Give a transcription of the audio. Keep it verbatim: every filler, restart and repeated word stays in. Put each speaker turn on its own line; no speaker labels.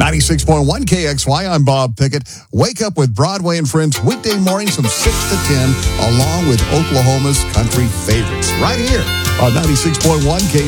ninety-six point one K X Y, I'm Bob Pickett. Wake up with Broadway and Friends weekday mornings from six to ten, along with Oklahoma's country favorites. Right here on ninety-six point one K X Y.